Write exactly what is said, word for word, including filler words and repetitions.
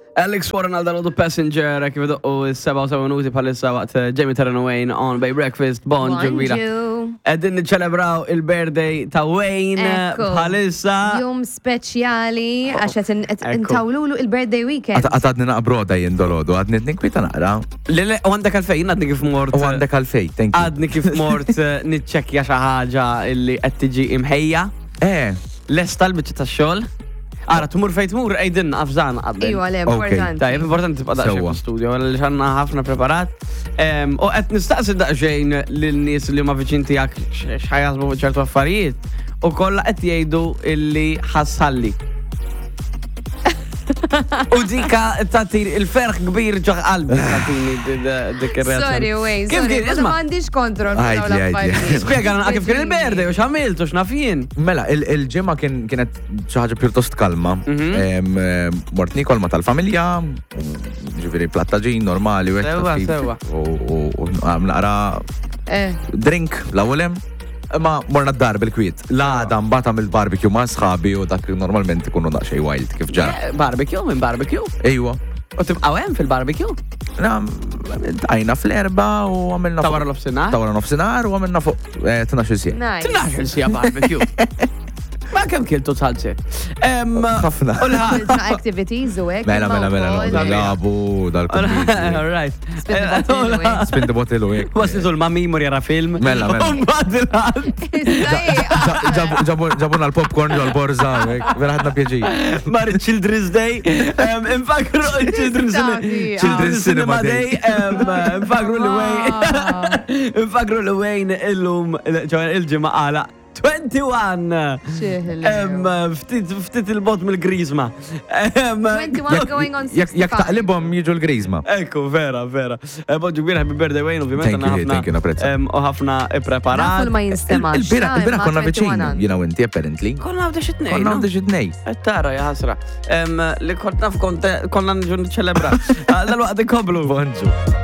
Alex Warren għal dal-għodu Passenger, kif doqqu s-seba u seba minuti bħalissa waqt Jamie Terran Wayne on Bay Breakfast, bon ġubila. Għeddin niċċelebraw il-birthday ta' Wayne bħalissa. Jum speċjali, għaxet intawlulu il-birthday weekend. Għadni naqbroda jindolodu, għadni t-ninkwita naqra. Lele, u għandek għalfejn, għadni kif mort. U għandek għalfejn, thank you. Għadni kif mort nitċekja xaħġa illi għattiġi imħejja. Eh. Lesta l-bicċa ta' xol. Għara, tumur fejt mur, ejdin, għafżan għabben. Iwa, le, importanti. Tajjeb, importanti tibqa daċċe fil-studio, għalli ċanna ħafna preparat. U għet nistaqsi daċċejn l-nis li ma viċin tijak xħajazmu ċertu affarijiet, u kolla għet jgħidu illi ħassalli. U dika tatir il-ferħ kbir ġoħ qalbi tatini dik il-reazzjoni. Sorry, Wayne, sorry, ma mandiġ kontrol. Spiegħana kif kien il-berde, u xamiltu, xnafjien. Mela, il-ġemma kienet xaħġa pjuttost kalma. Mort Nikolma tal-familja, ġifiri plattaġin normali, u naqra drink l-awolem. Ma morna d-dar bil-kwiet. La dan batam il-barbecue ma' sħabi u dak normalment ikunu daqxej wild kif ġara. Barbecue minn barbecue? Ejwa. U tibqaw hemm fil-barbecue? Għajna fl-erba u għamilna Tawara l-ofsinar? Tawara l-ofsinar u għamilna fuq tnax il-sija. tnax il-sija barbecue. Ma kem kiltu tħalċi? Ħafna. Activities u għek. Mela, mela, mela, labu, dal-komedi. All right. Spin the bottle u għek. Wasnitu l-mammi mur jara film. Mela, mela. Ġabuna l-popcorn ġo l-borza u għek. Vera ħadna pieġi. Mar Children's Day. Infakru Children's Cinema Day. Infakru l-Wayne. Infakru l-Wayne il-lum, il-ġimma għala. twenty-one! Ftit il-bot mill-grizma. twenty-one going on sixty-five. Jak taqlibom jiġu l-grizma. Ekku, vera, vera. Bodġu gbira, happy birthday Wayne, ovvijament. Thank you, napprezza. U ħafna preparat. Nafu ma jinstemax. Il-bira konna veċin, jina u inti, apparently. Konna għavda xitnej. Konna għavda xitnej. Tara, jaħasra. Li konna naf konna nġun ċelebra. Dal-waqt ikoblu. Bonġu.